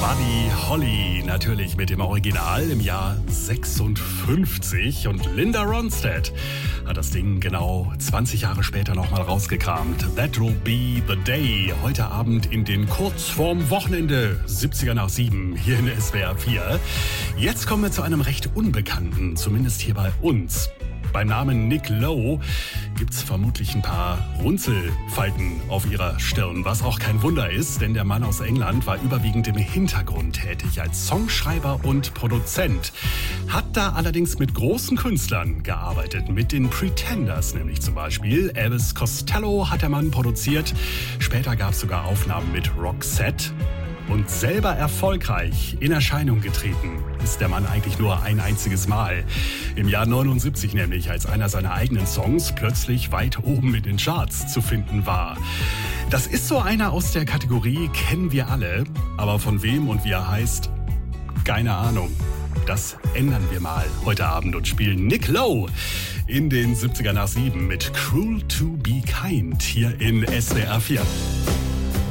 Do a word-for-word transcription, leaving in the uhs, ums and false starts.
Buddy Holly, natürlich mit dem Original im Jahr sechsundfünfzig. Und Linda Ronstadt hat das Ding genau zwanzig Jahre später nochmal rausgekramt. That will be the day. Heute Abend in den kurz vorm Wochenende, siebziger nach sieben, hier in S W R vier. Jetzt kommen wir zu einem recht Unbekannten, zumindest hier bei uns. Beim Namen Nick Lowe gibt's vermutlich ein paar Runzelfalten auf ihrer Stirn, was auch kein Wunder ist, denn der Mann aus England war überwiegend im Hintergrund tätig als Songschreiber und Produzent. Hat da allerdings mit großen Künstlern gearbeitet, mit den Pretenders nämlich zum Beispiel. Elvis Costello hat der Mann produziert, später gab's sogar Aufnahmen mit Roxette. Und selber erfolgreich in Erscheinung getreten ist der Mann eigentlich nur ein einziges Mal. Im Jahr neunundsiebzig nämlich, als einer seiner eigenen Songs plötzlich weit oben in den Charts zu finden war. Das ist so einer aus der Kategorie, kennen wir alle, aber von wem und wie er heißt, keine Ahnung. Das ändern wir mal heute Abend und spielen Nick Lowe in den siebziger nach sieben mit Cruel to be Kind hier in S W R vier.